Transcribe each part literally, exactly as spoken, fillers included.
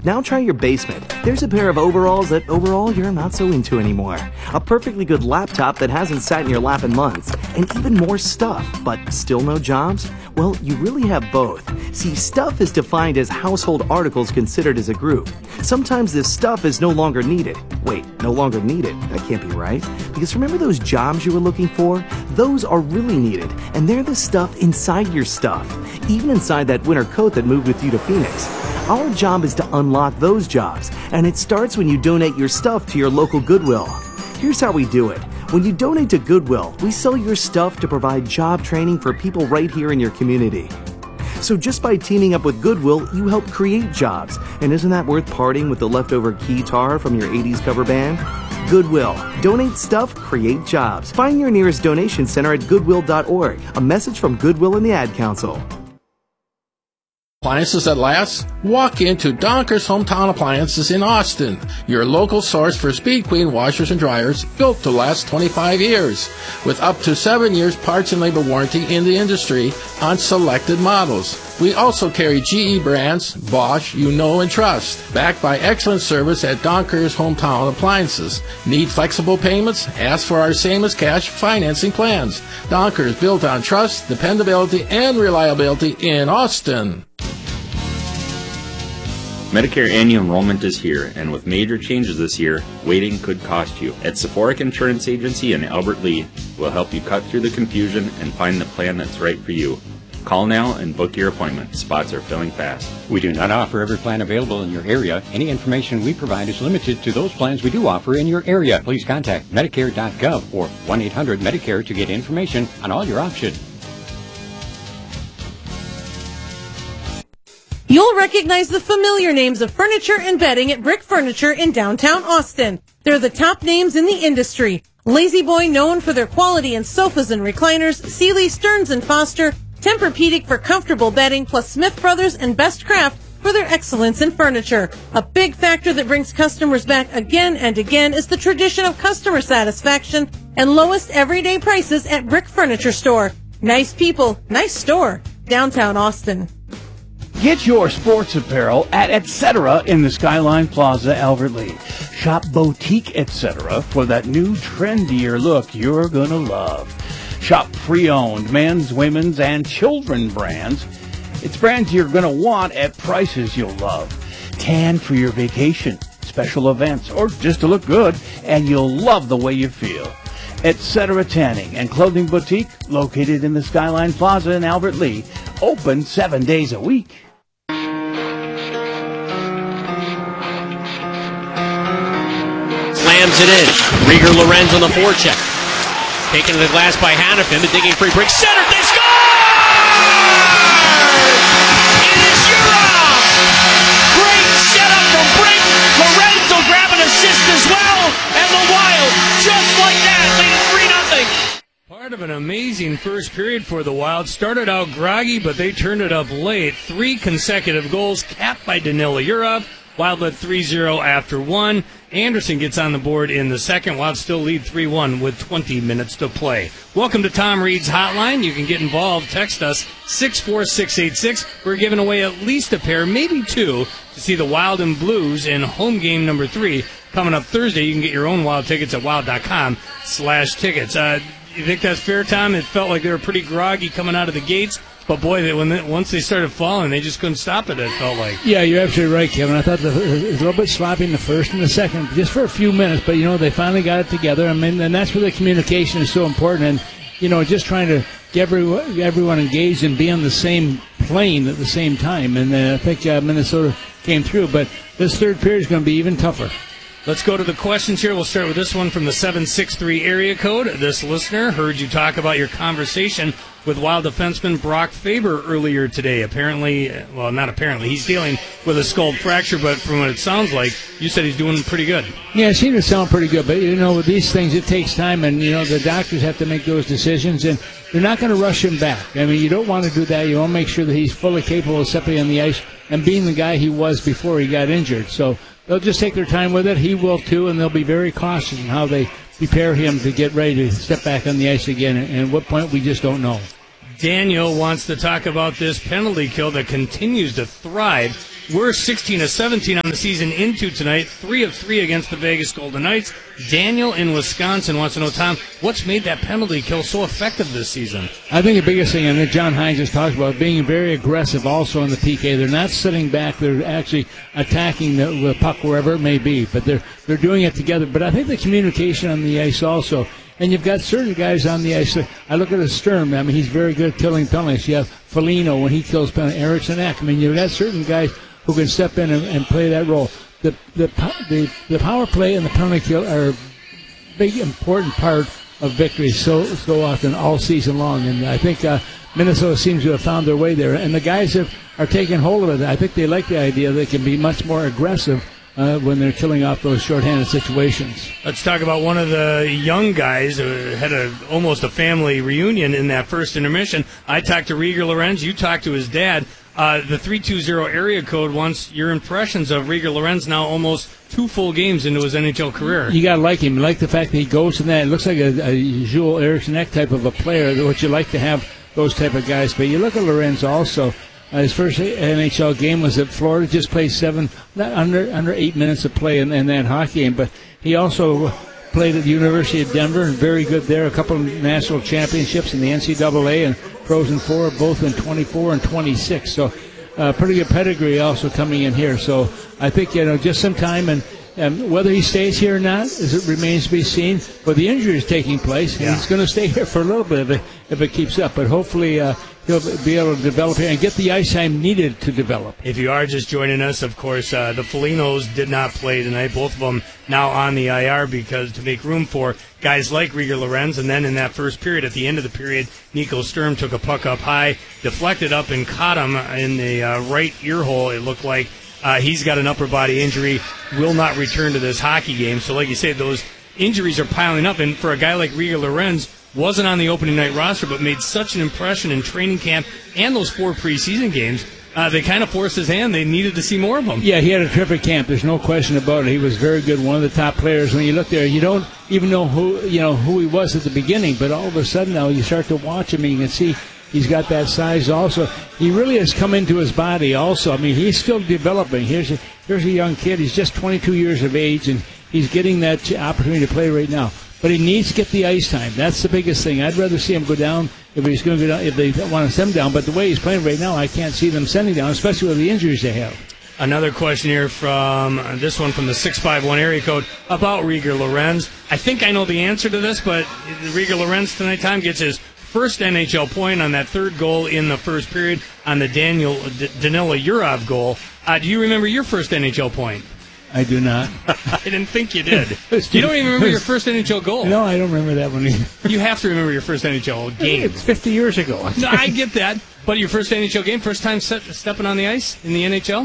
Now try your basement. There's a pair of overalls that overall you're not so into anymore. A perfectly good laptop that hasn't sat in your lap in months. And even more stuff, but still no jobs? Well, you really have both. See, stuff is defined as household articles considered as a group. Sometimes this stuff is no longer needed. Wait, no longer needed? That can't be right. Because remember those jobs you were looking for? Those are really needed, and they're the stuff inside your stuff. Even inside that winter coat that moved with you to Phoenix. Our job is to unlock those jobs, and it starts when you donate your stuff to your local Goodwill. Here's how we do it. When you donate to Goodwill, we sell your stuff to provide job training for people right here in your community. So just by teaming up with Goodwill, you help create jobs. And isn't that worth parting with the leftover guitar from your eighties cover band? Goodwill. Donate stuff, create jobs. Find your nearest donation center at goodwill dot org. A message from Goodwill and the Ad Council. Appliances that last? Walk into Donker's Hometown Appliances in Austin, your local source for Speed Queen washers and dryers built to last twenty-five years, with up to seven years parts and labor warranty in the industry on selected models. We also carry G E brands, Bosch, you know and trust, backed by excellent service at Donker's Hometown Appliances. Need flexible payments? Ask for our same as cash financing plans. Donker's, built on trust, dependability, and reliability in Austin. Medicare annual enrollment is here, and with major changes this year, waiting could cost you. At Sephoric Insurance Agency in Albert Lea, we'll help you cut through the confusion and find the plan that's right for you. Call now and book your appointment. Spots are filling fast. We do not offer every plan available in your area. Any information we provide is limited to those plans we do offer in your area. Please contact Medicare dot gov or one eight hundred Medicare to get information on all your options. You'll recognize the familiar names of furniture and bedding at Brick Furniture in downtown Austin. They're the top names in the industry. Lazy Boy, known for their quality in sofas and recliners, Sealy, Stearns and Foster, Tempur-Pedic for comfortable bedding, plus Smith Brothers and Best Craft for their excellence in furniture. A big factor that brings customers back again and again is the tradition of customer satisfaction and lowest everyday prices at Brick Furniture Store. Nice people, nice store, downtown Austin. Get your sports apparel at et cetera in the Skyline Plaza, Albert Lea. Shop Boutique et cetera for that new trendier look you're gonna love. Shop pre-owned men's, women's, and children brands. It's brands you're gonna want at prices you'll love. Tan for your vacation, special events, or just to look good, and you'll love the way you feel. Et cetera Tanning and Clothing Boutique, located in the Skyline Plaza in Albert Lea, open seven days a week. Slams it in. Rieger Lorenz on the forecheck. Taken to the glass by Hannafin. The digging free break. Center. They score! It is Urov! Great setup from Brink. Lorenz will grab an assist as well. And the Wild, just like that, lead it three nothing. Part of an amazing first period for the Wild. Started out groggy, but they turned it up late. Three consecutive goals capped by Danila Urov. Wild led three zero after one. Anderson gets on the board in the second. Wild still lead three one with twenty minutes to play. Welcome to Tom Reed's Hotline. You can get involved. Text us six four six eight six. We're giving away at least a pair, maybe two, to see the Wild and Blues in home game number three coming up Thursday. You can get your own Wild tickets at wild dot com slash tickets. Uh, you think that's fair, Tom? It felt like they were pretty groggy coming out of the gates. But, boy, they, when they, once they started falling, they just couldn't stop it, it felt like. Yeah, you're absolutely right, Kevin. I thought the, it was a little bit sloppy in the first and the second, just for a few minutes. But, you know, they finally got it together. I mean, and that's where the communication is so important. And, you know, just trying to get everyone, everyone engaged and be on the same plane at the same time. And uh, I think uh, Minnesota came through. But this third period is going to be even tougher. Let's go to the questions here. We'll start with this one from the seven six three area code. This listener heard you talk about your conversation with Wild defenseman Brock Faber earlier today. Apparently, well, not apparently, he's dealing with a skull fracture, but from what it sounds like, you said he's doing pretty good. Yeah, it seemed to sound pretty good, but, you know, with these things, it takes time, and, you know, the doctors have to make those decisions, and they're not going to rush him back. I mean, you don't want to do that. You want to make sure that he's fully capable of stepping on the ice and being the guy he was before he got injured. So they'll just take their time with it. He will, too, and they'll be very cautious in how they prepare him to get ready to step back on the ice again, and at what point we just don't know. Daniel wants to talk about this penalty kill that continues to thrive We're sixteen of seventeen on the season into tonight, three of three against the Vegas Golden Knights. Daniel in Wisconsin wants to know, Tom, what's made that penalty kill so effective this season? I think the biggest thing, and that John Hines just talked about, being very aggressive also in the P K. They're not sitting back. They're actually attacking the, the puck wherever it may be, but they're they're doing it together. But I think the communication on the ice also, and you've got certain guys on the ice. I look at a Sturm. I mean, he's very good at killing penalties. You have Foligno when he kills penalties. Eriksson Ek. I mean, you've got certain guys who can step in and, and play that role. The, the the the power play and the penalty kill are a big, important part of victory so so often all season long. And I think uh, Minnesota seems to have found their way there. And the guys have, are taking hold of it. I think they like the idea they can be much more aggressive uh, when they're killing off those shorthanded situations. Let's talk about one of the young guys who had a almost a family reunion in that first intermission. I talked to Rieger Lorenz. You talked to his dad. Uh, the three two zero area code wants your impressions of Rieger Lorenz now almost two full games into his N H L career. You got to like him. You like the fact that he goes to that. It looks like a, a Joel Eriksson Ek type of a player, which you like to have those type of guys. But you look at Lorenz also. Uh, his first N H L game was at Florida. Just played seven, not under under eight minutes of play in, in that hockey game. But he also played at the University of Denver and very good there. A couple of national championships in the N C double A and Frozen Four, both in twenty-four and twenty-six. So uh, pretty good pedigree also coming in here. So I think, you know, just some time, and um, whether he stays here or not, as it remains to be seen. But the injury is taking place, and yeah. he's going to stay here for a little bit if it, if it keeps up. But hopefully uh, he'll be able to develop here and get the ice time needed to develop. If you are just joining us, of course, uh, the Folignos did not play tonight. Both of them now on the I R because to make room for guys like Rieger Lorenz. And then in that first period, at the end of the period, Nico Sturm took a puck up high, deflected up and caught him in the uh, right ear hole, it looked like. Uh, he's got an upper body injury, will not return to this hockey game. So like you said, those injuries are piling up. And for a guy like Rieger Lorenz, wasn't on the opening night roster, but made such an impression in training camp and those four preseason games, uh, they kind of forced his hand. They needed to see more of him. Yeah, he had a terrific camp. There's no question about it. He was very good, one of the top players. When you look there, you don't even know who you know who he was at the beginning, but all of a sudden now you start to watch him and you can see he's got that size also. He really has come into his body also. I mean, he's still developing. Here's a, here's a young kid. He's just twenty-two years of age, and he's getting that opportunity to play right now. But he needs to get the ice time. That's the biggest thing. I'd rather see him go down if he's going to go down, if they want to send him down. But the way he's playing right now, I can't see them sending down, especially with the injuries they have. Another question here from uh, this one from the six five one area code about Rieger Lorenz. I think I know the answer to this, but Rieger Lorenz tonight, Tom, gets his first N H L point on that third goal in the first period on the Daniel D- Danila Yurov goal. Uh, do you remember your first N H L point? I do not. I didn't think you did. You don't even remember your first N H L goal. No, I don't remember that one either. You have to remember your first N H L game. It's fifty years ago. No, I get that. But your first N H L game, first time set, stepping on the ice in the N H L?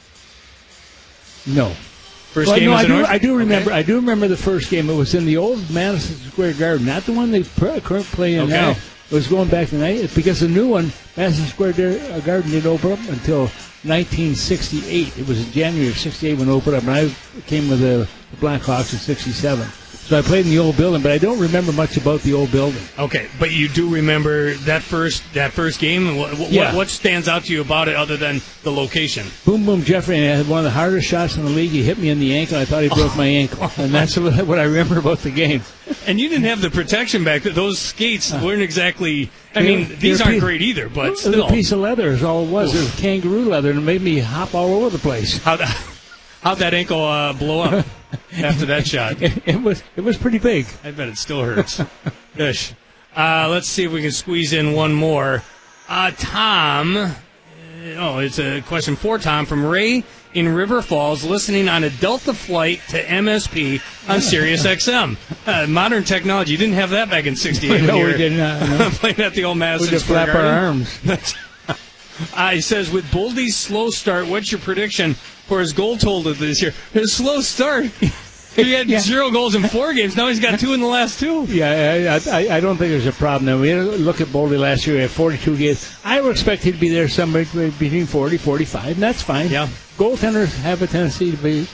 No. First well, game no, was I in do, North? I do remember. Okay. I do remember the first game. It was in the old Madison Square Garden, not the one they pr- currently play in Okay. now. It was going back to night because the new one, Madison Square Garden, didn't open up until nineteen sixty-eight. It was in January of sixty-eight when it opened up, and I came with the Blackhawks in sixty-seven. So I played in the old building, but I don't remember much about the old building. Okay, but you do remember that first that first game? What, what, Yeah. what stands out to you about it other than the location? Boom Boom Jeffrey had one of the hardest shots in the league. He hit me in the ankle. I thought he broke my ankle, and that's what, what I remember about the game. And you didn't have the protection back then. Those skates weren't exactly... I mean, They're- these they're aren't piece- great either, but It was still. a piece of leather is all it was. It was kangaroo leather, and it made me hop all over the place. How'd, how'd that ankle uh, blow up after that shot? It, it was it was pretty big. I bet it still hurts. Gosh. Uh, let's see if we can squeeze in one more. Uh, Tom, uh, oh, it's a question for Tom from Ray in River Falls, listening on a Delta flight to M S P on Sirius X M. Uh, modern technology. You didn't have that back in sixty-eight. No, when you we were did not, no. playing at the old We Madison just Square flap our Garden. arms. Uh, he says, with Boldy's slow start, what's your prediction for his goal total this year? His slow start. He had Yeah. zero goals in four games. Now he's got two in the last two. Yeah, I, I, I don't think there's a problem there. We had a look at Boldy last year. He had forty-two games. I would expect him to be there somewhere between forty, forty-five, and that's fine. Yeah. Goaltenders have a tendency to be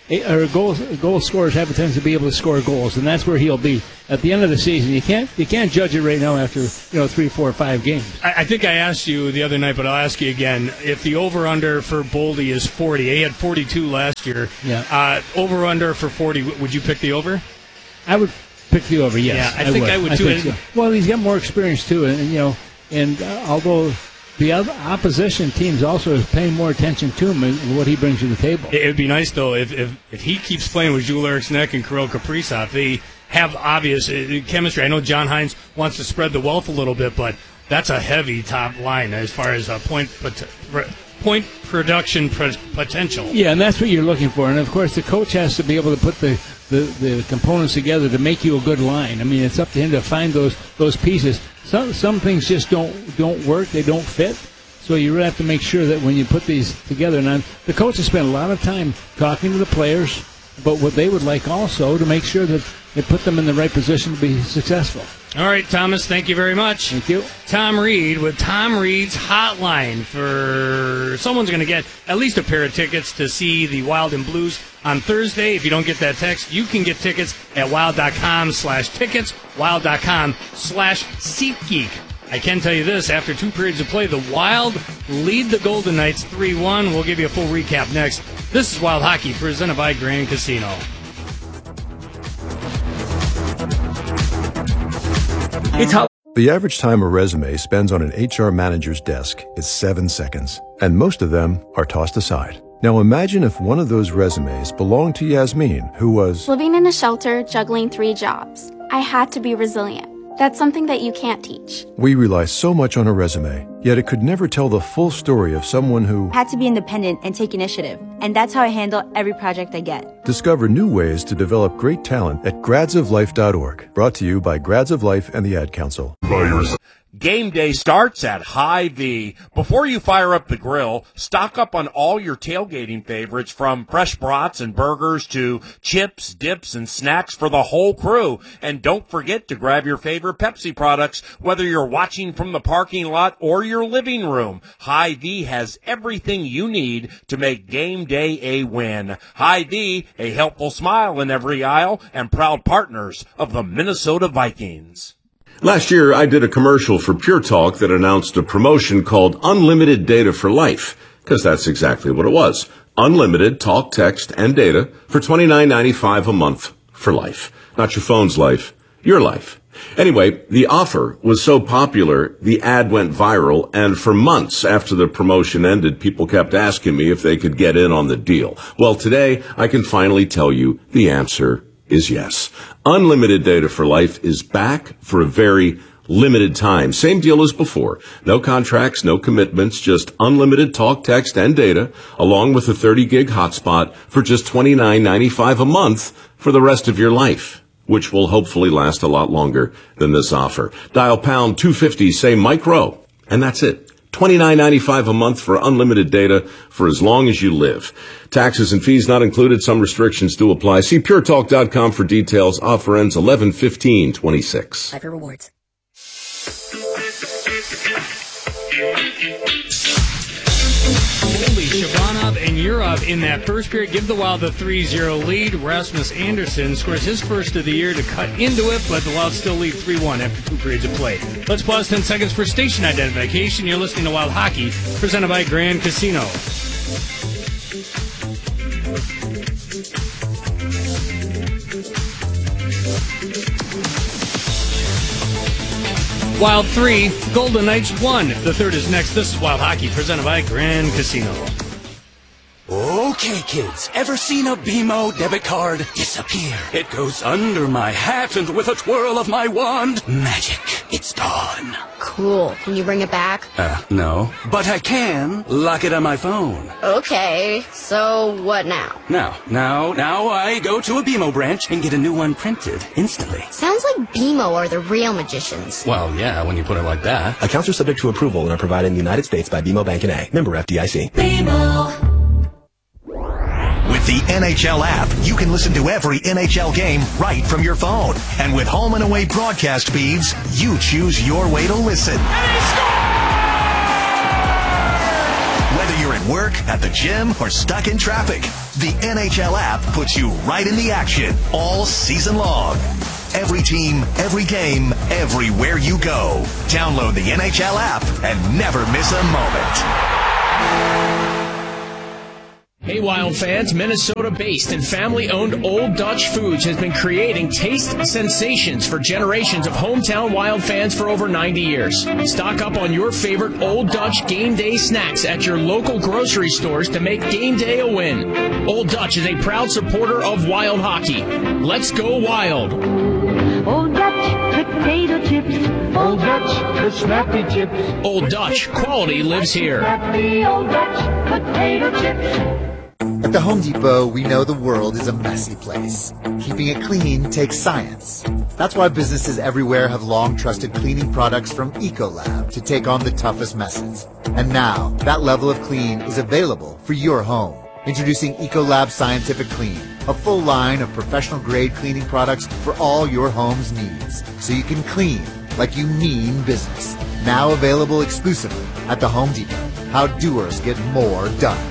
or goal goal scorers have a tendency to be able to score goals, and that's where he'll be at the end of the season. You can't you can't judge it right now after you know three, four, five games. I, I think I asked you the other night, but I'll ask you again. If the over/under for Boldy is forty, he had forty-two last year. Yeah. Uh, over/under for forty, would you pick the over? I would pick the over. Yes. Yeah, I, I think would. I would I too. So. Well, he's got more experience too, and, and you know, and uh, although the other opposition teams also is paying more attention to him and what he brings to the table. It would be nice, though, if, if, if he keeps playing with Jules Eriksson and Kirill Kaprizov. They have obvious uh, chemistry. I know John Hines wants to spread the wealth a little bit, but that's a heavy top line as far as uh, point pot- point production pr- potential. Yeah, and that's what you're looking for. And, of course, the coach has to be able to put the, the, the components together to make you a good line. I mean, it's up to him to find those those pieces. Some some things just don't don't work. They don't fit. So you really have to make sure that when you put these together, and the coaches spend a lot of time talking to the players about what they would like also to make sure that they put them in the right position to be successful. All right, Thomas, thank you very much. Thank you. Tom Reed with Tom Reed's Hotline for someone's going to get at least a pair of tickets to see the Wild and Blues on Thursday. If you don't get that text, you can get tickets at wild.com slash tickets, wild.com slash SeatGeek. I can tell you this, after two periods of play, the Wild lead the Golden Knights three one. We'll give you a full recap next. This is Wild Hockey, presented by Grand Casino. It's hot. The average time a resume spends on an H R manager's desk is seven seconds, and most of them are tossed aside. Now imagine if one of those resumes belonged to Yasmin, who was living in a shelter, juggling three jobs. I had to be resilient. That's something that you can't teach. We rely so much on a resume, yet it could never tell the full story of someone who had to be independent and take initiative. And that's how I handle every project I get. Discover new ways to develop great talent at grads of life dot org. Brought to you by Grads of Life and the Ad Council. Game day starts at Hy-Vee. Before you fire up the grill, stock up on all your tailgating favorites, from fresh brats and burgers to chips, dips, and snacks for the whole crew. And don't forget to grab your favorite Pepsi products, whether you're watching from the parking lot or your living room. Hy-Vee has everything you need to make game day a win. Hy-Vee, a helpful smile in every aisle, and proud partners of the Minnesota Vikings. Last year, I did a commercial for Pure Talk that announced a promotion called Unlimited Data for Life, because that's exactly what it was. Unlimited talk, text, and data for twenty-nine ninety-five a month for life. Not your phone's life, your life. Anyway, the offer was so popular, the ad went viral, and for months after the promotion ended, people kept asking me if they could get in on the deal. Well, today, I can finally tell you the answer is yes. Unlimited Data for Life is back for a very limited time. Same deal as before. No contracts, no commitments, just unlimited talk, text, and data, along with a thirty gig hotspot for just twenty-nine ninety-five a month for the rest of your life, which will hopefully last a lot longer than this offer. Dial pound two fifty, say micro, and that's it. twenty-nine ninety-five a month for unlimited data for as long as you live. Taxes and fees not included. Some restrictions do apply. See pure talk dot com for details. Offer ends eleven fifteen twenty-six. Five for rewards. Holy Shabanov and Yurov in that first period give the Wild the three zero lead. Rasmus Anderson scores his first of the year to cut into it, but the Wild still lead three one after two periods of play. Let's pause ten seconds for station identification. You're listening to Wild Hockey, presented by Grand Casino. Wild three, Golden Knights one. The third is next. This is Wild Hockey, presented by Grand Casino. Okay, kids, ever seen a B M O debit card disappear? It goes under my hat, and with a twirl of my wand, magic, it's gone. Cool. Can you bring it back? Uh, no. But I can lock it on my phone. Okay, so what now? Now, now, now I go to a B M O branch and get a new one printed instantly. Sounds like B M O are the real magicians. Well, yeah, when you put it like that. Accounts are subject to approval and are provided in the United States by B M O Bank N A. Member F D I C. B M O. With the N H L app, you can listen to every N H L game right from your phone. And with home and away broadcast feeds, you choose your way to listen. And he scores! Whether you're at work, at the gym, or stuck in traffic, The N H L app puts you right in the action all season long. Every team, every game, everywhere you go. Download the N H L app and never miss a moment. Hey Wild fans, Minnesota-based and family-owned Old Dutch Foods has been creating taste sensations for generations of hometown Wild fans for over ninety years. Stock up on your favorite Old Dutch game day snacks at your local grocery stores to make game day a win. Old Dutch is a proud supporter of Wild hockey. Let's go Wild! Old Dutch potato chips. Old Dutch the snappy chips. Old Dutch, quality lives here. Snappy Old Dutch potato chips. At the Home Depot, we know the world is a messy place. Keeping it clean takes science. That's why businesses everywhere have long trusted cleaning products from Ecolab to take on the toughest messes. And now, that level of clean is available for your home. Introducing Ecolab Scientific Clean, a full line of professional-grade cleaning products for all your home's needs, so you can clean like you mean business. Now available exclusively at the Home Depot. How doers get more done.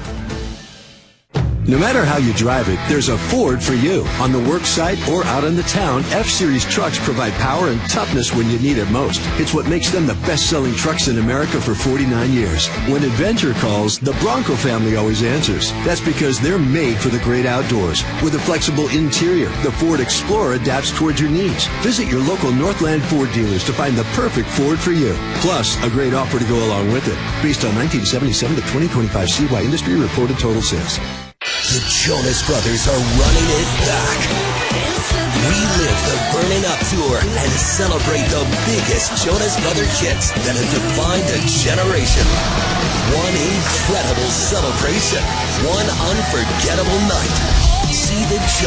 No matter how you drive it, there's a Ford for you. On the work site or out in the town, F-Series trucks provide power and toughness when you need it most. It's what makes them the best-selling trucks in America for forty-nine years. When adventure calls, the Bronco family always answers. That's because they're made for the great outdoors. With a flexible interior, the Ford Explorer adapts towards your needs. Visit your local Northland Ford dealers to find the perfect Ford for you. Plus, a great offer to go along with it. Based on nineteen seventy-seven to twenty twenty-five C Y Industry reported total sales. The Jonas Brothers are running it back. Relive the Burnin' Up Tour and celebrate the biggest Jonas Brothers hits that have defined a generation. One incredible celebration. One unforgettable night. See the